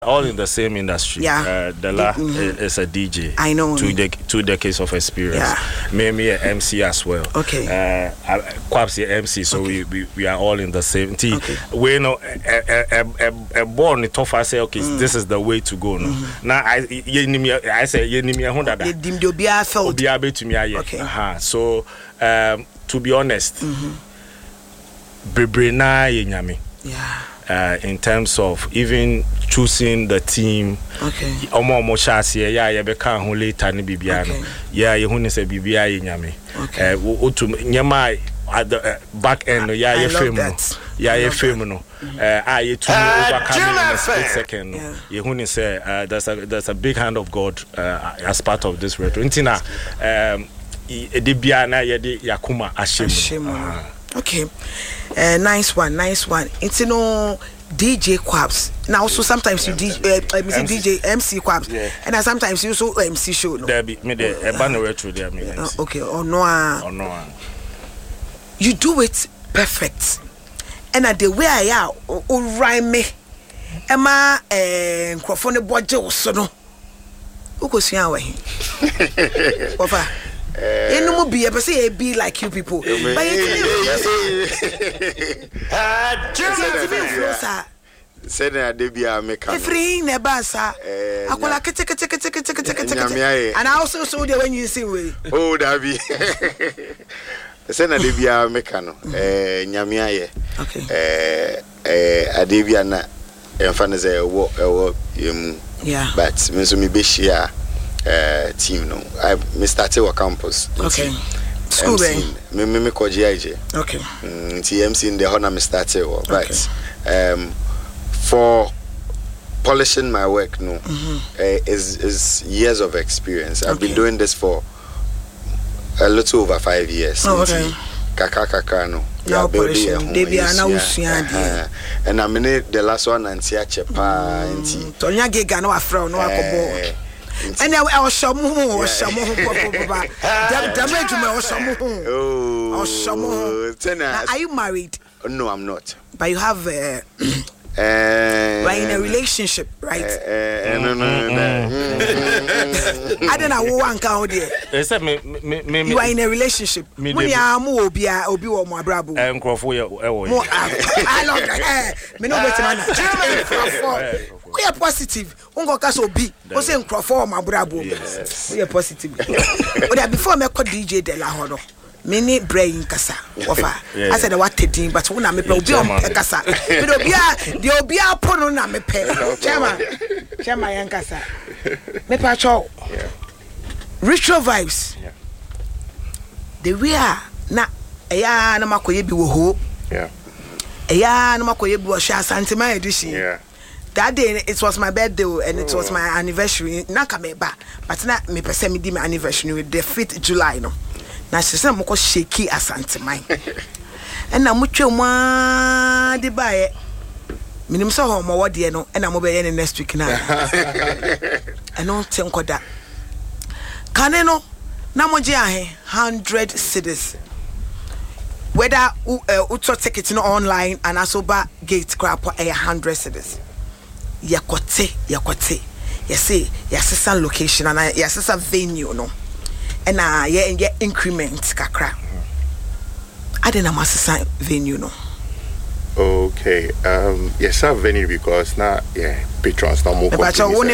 all in the same industry. Yeah. Dela is a DJ. I know. 2 decades of experience. Yeah. Me an MC as well. Okay. Kwab's the MC, so we are all in the same team. Okay. We know a born tough. I say, okay, this is the way to go. No. Now I say you need me a hundred. Okay. So to be honest, Bebrena yenyami. Yeah. In terms of even choosing the team, okay. Omo chance ya beka ho later ni bibia no. Yeah, you hu say bibia yenyame. Okay. Otu nyama at the back end no ya film no. Ya ye film no. You to overcome in a split second. You hu say there's a big hand of God as part of this retro. Ntina de bia na ye de yakuma ashemu. Okay, nice one. It's DJ Kwabs. Now also sometimes you DJ MC Kwabs, and sometimes you also MC show. No? There be me there. Banner retro there me. Okay, no. You do it perfect, and at the way I am, rhyme me. Emma Crofone Bojo so no. Who goes here away? Over. No be ever say be like you people. But said that they be a mechanic. Free nebasa. Akola kete and I also saw there when you see we. Oh, that be. Said that they be a mechanic. Nyamiaye. Okay. Adebia na enfane say yeah. But me so me be share team no. I started our campus. Okay. School me ko GIJ. Okay. TMC in the honor me started but for polishing my work no is years of experience. I've been doing this for a little over 5 years. Oh, okay. Kaka no. Yeah, polishing. They be na and I mean the last one and tia chepa nti. Tonya gega no afro no akobo. And I was some damage are you married? No, I'm not. But you have right in a relationship, right? No. I don't know one count there. You are in a relationship. We are more obi or my brabo. I love that. Me no wait man. We are positive. Ungo kaso bi. O say nkrofo my brabo. We are positive. But before me call DJ Dela hono. Many brain kasa ofa. I said what thing but una me pe obi on kasa. Me do bia de obi apono na me pe. Chama yan kasa. Me pa cho. Ritual vibes. Yeah. The we are na eya na makoye bi wo ho. Yeah. Eya na makoye bi wo sha santima edition. Yeah. That day it was my birthday and it was my anniversary. Na kameba. But na me pese me di my anniversary with the 5th July no. Na sese mo ko shake asanteman. And na mo twema de bae. Minim so ho mo wode no and na mo be ye next week na. I no think that. Kane no na mo je ahe 100 cedis. Whether uto ticket no online and also ba gate crap 100 cedis. Yakote. You see, yasesa location and yasesa venue no. And ye increment kakra. I didn't masesa venue no. Okay. Yes, I venue because now patrons now more.